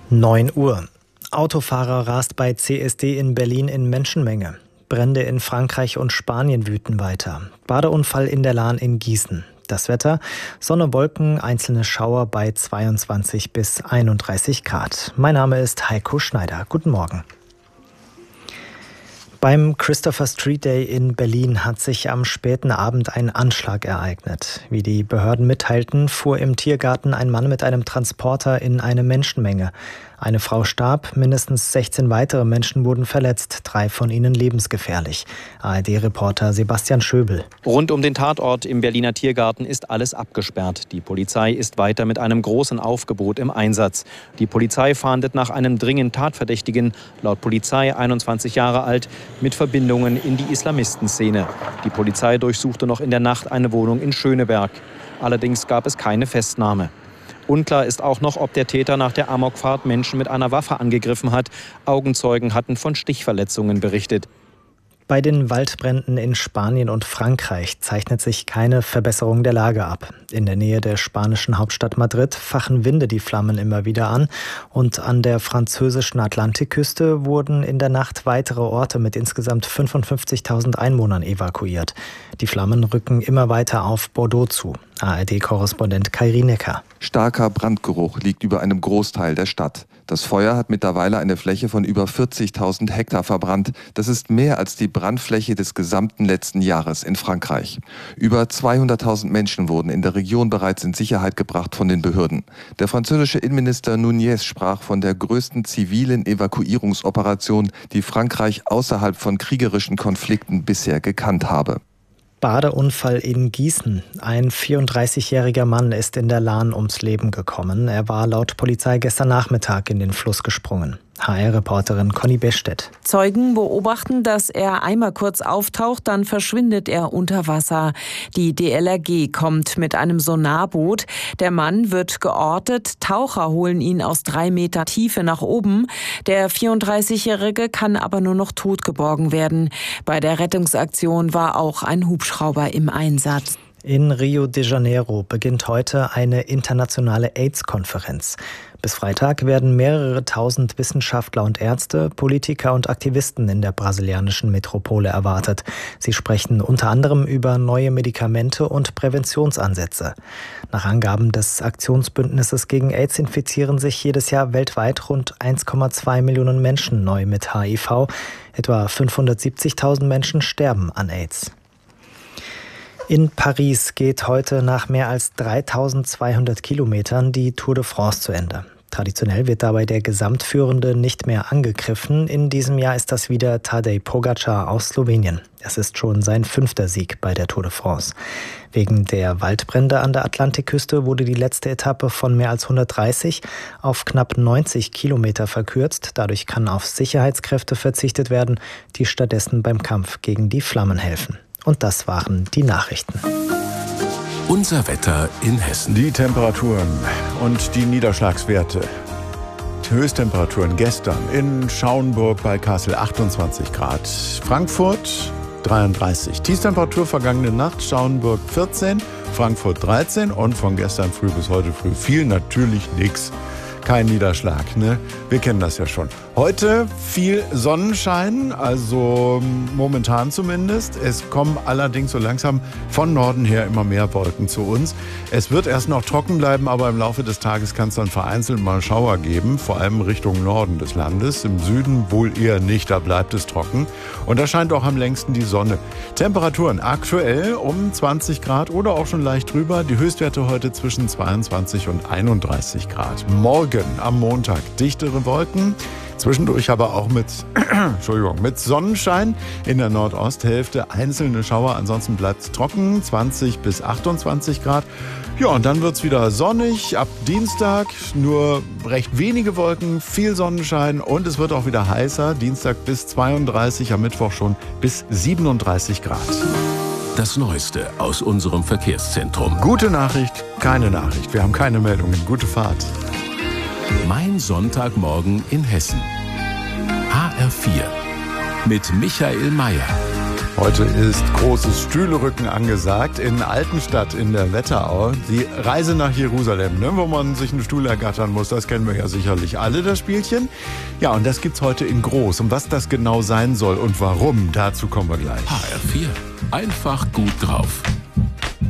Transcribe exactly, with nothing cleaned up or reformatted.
neun Uhr. Autofahrer rast bei C S D in Berlin in Menschenmenge. Brände in Frankreich und Spanien wüten weiter. Badeunfall in der Lahn in Gießen. Das Wetter: Sonne, Wolken, einzelne Schauer bei zweiundzwanzig bis einunddreißig Grad. Mein Name ist Heiko Schneider. Guten Morgen. Beim Christopher Street Day in Berlin hat sich am späten Abend ein Anschlag ereignet. Wie die Behörden mitteilten, fuhr im Tiergarten ein Mann mit einem Transporter in eine Menschenmenge. Eine Frau starb, mindestens sechzehn weitere Menschen wurden verletzt, drei von ihnen lebensgefährlich. A R D-Reporter Sebastian Schöbel. Rund um den Tatort im Berliner Tiergarten ist alles abgesperrt. Die Polizei ist weiter mit einem großen Aufgebot im Einsatz. Die Polizei fahndet nach einem dringend Tatverdächtigen, laut Polizei einundzwanzig Jahre alt, mit Verbindungen in die Islamistenszene. Die Polizei durchsuchte noch in der Nacht eine Wohnung in Schöneberg. Allerdings gab es keine Festnahme. Unklar ist auch noch, ob der Täter nach der Amokfahrt Menschen mit einer Waffe angegriffen hat. Augenzeugen hatten von Stichverletzungen berichtet. Bei den Waldbränden in Spanien und Frankreich zeichnet sich keine Verbesserung der Lage ab. In der Nähe der spanischen Hauptstadt Madrid fachen Winde die Flammen immer wieder an. Und an der französischen Atlantikküste wurden in der Nacht weitere Orte mit insgesamt fünfundfünfzigtausend Einwohnern evakuiert. Die Flammen rücken immer weiter auf Bordeaux zu. A R D-Korrespondent Kai Rienecker. Starker Brandgeruch liegt über einem Großteil der Stadt. Das Feuer hat mittlerweile eine Fläche von über vierzigtausend Hektar verbrannt. Das ist mehr als die Brandfläche des gesamten letzten Jahres in Frankreich. Über zweihunderttausend Menschen wurden in der Region bereits in Sicherheit gebracht von den Behörden. Der französische Innenminister Nunez sprach von der größten zivilen Evakuierungsoperation, die Frankreich außerhalb von kriegerischen Konflikten bisher gekannt habe. Badeunfall in Gießen. Ein vierunddreißigjähriger Mann ist in der Lahn ums Leben gekommen. Er war laut Polizei gestern Nachmittag in den Fluss gesprungen. H R-Reporterin Conny Bestedt. Zeugen beobachten, dass er einmal kurz auftaucht, dann verschwindet er unter Wasser. Die D L R G kommt mit einem Sonarboot. Der Mann wird geortet. Taucher holen ihn aus drei Meter Tiefe nach oben. Der vierunddreißigjährige kann aber nur noch tot geborgen werden. Bei der Rettungsaktion war auch ein Hubschrauber im Einsatz. In Rio de Janeiro beginnt heute eine internationale AIDS-Konferenz. Bis Freitag werden mehrere tausend Wissenschaftler und Ärzte, Politiker und Aktivisten in der brasilianischen Metropole erwartet. Sie sprechen unter anderem über neue Medikamente und Präventionsansätze. Nach Angaben des Aktionsbündnisses gegen AIDS infizieren sich jedes Jahr weltweit rund eins Komma zwei Millionen Menschen neu mit H I V. Etwa fünfhundertsiebzigtausend Menschen sterben an AIDS. In Paris geht heute nach mehr als dreitausendzweihundert Kilometern die Tour de France zu Ende. Traditionell wird dabei der Gesamtführende nicht mehr angegriffen. In diesem Jahr ist das wieder Tadej Pogačar aus Slowenien. Es ist schon sein fünfter Sieg bei der Tour de France. Wegen der Waldbrände an der Atlantikküste wurde die letzte Etappe von mehr als hundertdreißig auf knapp neunzig Kilometer verkürzt. Dadurch kann auf Sicherheitskräfte verzichtet werden, die stattdessen beim Kampf gegen die Flammen helfen. Und das waren die Nachrichten. Unser Wetter in Hessen. Die Temperaturen und die Niederschlagswerte. Höchsttemperaturen gestern in Schauenburg bei Kassel achtundzwanzig Grad. Frankfurt dreiunddreißig. Tiefstemperatur vergangene Nacht Schauenburg vierzehn, Frankfurt dreizehn und von gestern früh bis heute früh viel natürlich nichts. Kein Niederschlag, ne? Wir kennen das ja schon. Heute viel Sonnenschein, also momentan zumindest. Es kommen allerdings so langsam von Norden her immer mehr Wolken zu uns. Es wird erst noch trocken bleiben, aber im Laufe des Tages kann es dann vereinzelt mal Schauer geben, vor allem Richtung Norden des Landes. Im Süden wohl eher nicht, da bleibt es trocken. Und da scheint auch am längsten die Sonne. Temperaturen aktuell um zwanzig Grad oder auch schon leicht drüber. Die Höchstwerte heute zwischen zweiundzwanzig und einunddreißig Grad. Morgen am Montag dichtere Wolken. Zwischendurch aber auch mit, Entschuldigung, mit Sonnenschein in der Nordosthälfte. Einzelne Schauer, ansonsten bleibt es trocken, zwanzig bis achtundzwanzig Grad. Ja, und dann wird es wieder sonnig ab Dienstag. Nur recht wenige Wolken, viel Sonnenschein und es wird auch wieder heißer. Dienstag bis zweiunddreißig, am Mittwoch schon bis siebenunddreißig Grad. Das Neueste aus unserem Verkehrszentrum. Gute Nachricht, keine Nachricht. Wir haben keine Meldungen. Gute Fahrt. Mein Sonntagmorgen in Hessen. H R vier mit Michael Mayer. Heute ist großes Stühlerücken angesagt in Altenstadt in der Wetterau. Die Reise nach Jerusalem, ne, wo man sich einen Stuhl ergattern muss, das kennen wir ja sicherlich alle, das Spielchen. Ja, und das gibt's heute in groß. Und was das genau sein soll und warum, dazu kommen wir gleich. H R vier. Einfach gut drauf.